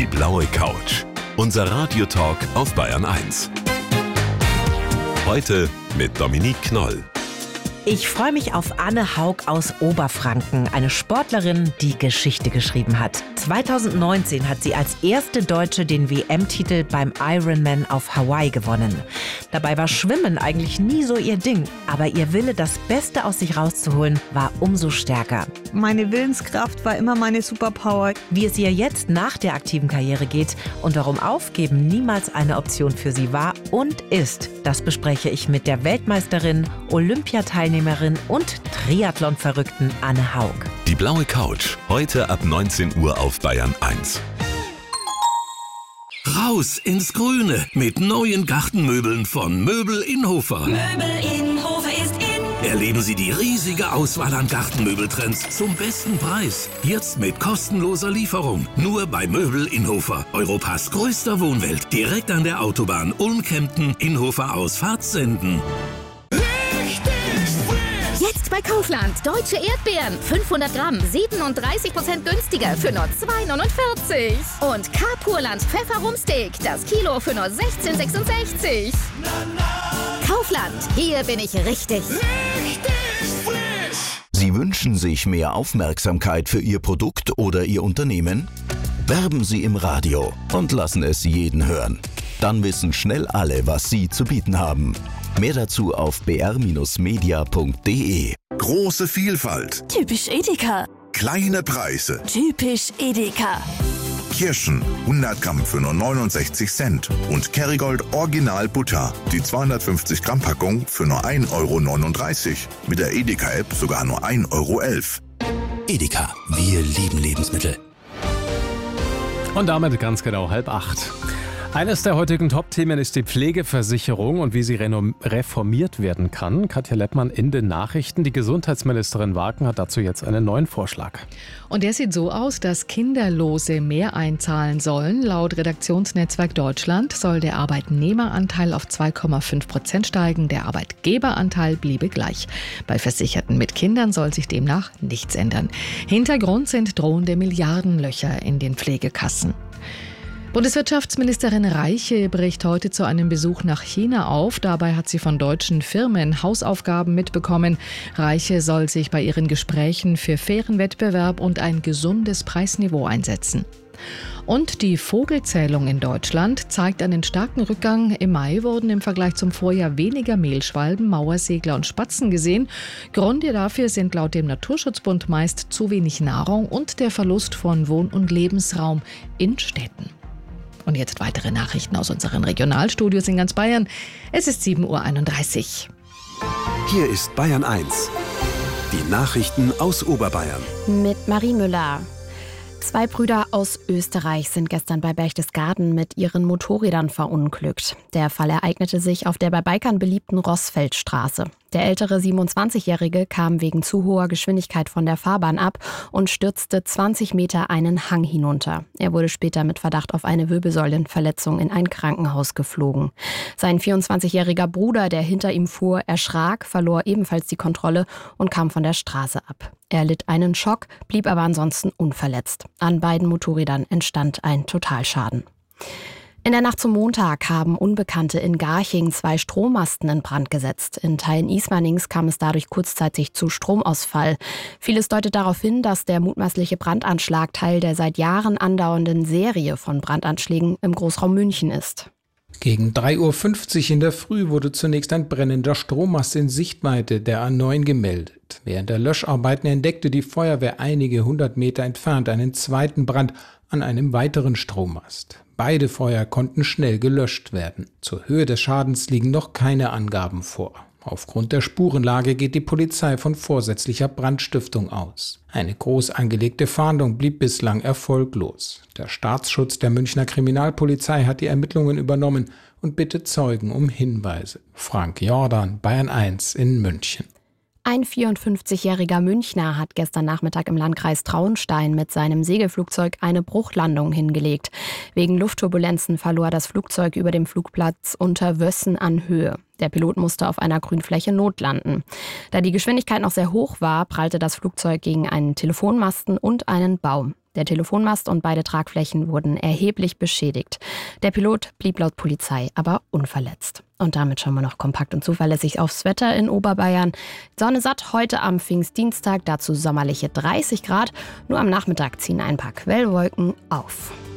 Die blaue Couch. Unser Radiotalk auf Bayern 1. Heute mit Dominique Knoll. Ich freue mich auf Anne Haug aus Oberfranken, eine Sportlerin, die Geschichte geschrieben hat. 2019 hat sie als erste Deutsche den WM-Titel beim Ironman auf Hawaii gewonnen. Dabei war Schwimmen eigentlich nie so ihr Ding, aber ihr Wille, das Beste aus sich rauszuholen, war umso stärker. Meine Willenskraft war immer meine Superpower. Wie es ihr jetzt nach der aktiven Karriere geht und warum Aufgeben niemals eine Option für sie war und ist, das bespreche ich mit der Weltmeisterin, Olympiateilnehmerin und Triathlon-Verrückten Anne Haug. Die blaue Couch. Heute ab 19 Uhr auf Bayern 1. Raus ins Grüne mit neuen Gartenmöbeln von Möbel Inhofer. Möbel Inhofer ist in. Erleben Sie die riesige Auswahl an Gartenmöbeltrends zum besten Preis. Jetzt mit kostenloser Lieferung. Nur bei Möbel Inhofer. Europas größter Wohnwelt. Direkt an der Autobahn Ulm-Kempten, Inhofer Ausfahrt Senden. Jetzt bei Kaufland. Deutsche Erdbeeren. 500 Gramm. 37% günstiger für nur 2,49. Und Carpurland Pfefferrumsteak. Das Kilo für nur 16,66. Kaufland. Hier bin ich richtig. Sie wünschen sich mehr Aufmerksamkeit für Ihr Produkt oder Ihr Unternehmen? Werben Sie im Radio und lassen es jeden hören. Dann wissen schnell alle, was Sie zu bieten haben. Mehr dazu auf br-media.de. Große Vielfalt. Typisch Edeka. Kleine Preise. Typisch Edeka. Kirschen 100 Gramm für nur 69 Cent. Und Kerrygold Original Butter. Die 250 Gramm Packung für nur 1,39 Euro. Mit der Edeka-App sogar nur 1,11 Euro. Edeka, wir lieben Lebensmittel. Und damit ganz genau 7:30. Eines der heutigen Top-Themen ist die Pflegeversicherung und wie sie reformiert werden kann. Katja Leppmann in den Nachrichten. Die Gesundheitsministerin Waken hat dazu jetzt einen neuen Vorschlag. Und der sieht so aus, dass Kinderlose mehr einzahlen sollen. Laut Redaktionsnetzwerk Deutschland soll der Arbeitnehmeranteil auf 2,5% steigen. Der Arbeitgeberanteil bliebe gleich. Bei Versicherten mit Kindern soll sich demnach nichts ändern. Hintergrund sind drohende Milliardenlöcher in den Pflegekassen. Bundeswirtschaftsministerin Reiche bricht heute zu einem Besuch nach China auf. Dabei hat sie von deutschen Firmen Hausaufgaben mitbekommen. Reiche soll sich bei ihren Gesprächen für fairen Wettbewerb und ein gesundes Preisniveau einsetzen. Und die Vogelzählung in Deutschland zeigt einen starken Rückgang. Im Mai wurden im Vergleich zum Vorjahr weniger Mehlschwalben, Mauersegler und Spatzen gesehen. Gründe dafür sind laut dem Naturschutzbund meist zu wenig Nahrung und der Verlust von Wohn- und Lebensraum in Städten. Und jetzt weitere Nachrichten aus unseren Regionalstudios in ganz Bayern. Es ist 7:31 Uhr. Hier ist Bayern 1. Die Nachrichten aus Oberbayern. Mit Marie Müller. 2 Brüder aus Österreich sind gestern bei Berchtesgaden mit ihren Motorrädern verunglückt. Der Fall ereignete sich auf der bei Bikern beliebten Rossfeldstraße. Der ältere 27-Jährige kam wegen zu hoher Geschwindigkeit von der Fahrbahn ab und stürzte 20 Meter einen Hang hinunter. Er wurde später mit Verdacht auf eine Wirbelsäulenverletzung in ein Krankenhaus geflogen. Sein 24-jähriger Bruder, der hinter ihm fuhr, erschrak, verlor ebenfalls die Kontrolle und kam von der Straße ab. Er litt einen Schock, blieb aber ansonsten unverletzt. An beiden Motorrädern entstand ein Totalschaden. In der Nacht zum Montag haben Unbekannte in Garching 2 Strommasten in Brand gesetzt. In Teilen Ismanings kam es dadurch kurzzeitig zu Stromausfall. Vieles deutet darauf hin, dass der mutmaßliche Brandanschlag Teil der seit Jahren andauernden Serie von Brandanschlägen im Großraum München ist. Gegen 3:50 Uhr in der Früh wurde zunächst ein brennender Strommast in Sichtweite der A9 gemeldet. Während der Löscharbeiten entdeckte die Feuerwehr einige 100 Meter entfernt einen zweiten Brand an einem weiteren Strommast. Beide Feuer konnten schnell gelöscht werden. Zur Höhe des Schadens liegen noch keine Angaben vor. Aufgrund der Spurenlage geht die Polizei von vorsätzlicher Brandstiftung aus. Eine groß angelegte Fahndung blieb bislang erfolglos. Der Staatsschutz der Münchner Kriminalpolizei hat die Ermittlungen übernommen und bittet Zeugen um Hinweise. Frank Jordan, Bayern 1 in München. Ein 54-jähriger Münchner hat gestern Nachmittag im Landkreis Traunstein mit seinem Segelflugzeug eine Bruchlandung hingelegt. Wegen Luftturbulenzen verlor das Flugzeug über dem Flugplatz unter Wössen an Höhe. Der Pilot musste auf einer Grünfläche notlanden. Da die Geschwindigkeit noch sehr hoch war, prallte das Flugzeug gegen einen Telefonmasten und einen Baum. Der Telefonmast und beide Tragflächen wurden erheblich beschädigt. Der Pilot blieb laut Polizei aber unverletzt. Und damit schauen wir noch kompakt und zuverlässig aufs Wetter in Oberbayern. Sonne satt heute am Pfingstdienstag, dazu sommerliche 30 Grad. Nur am Nachmittag ziehen ein paar Quellwolken auf.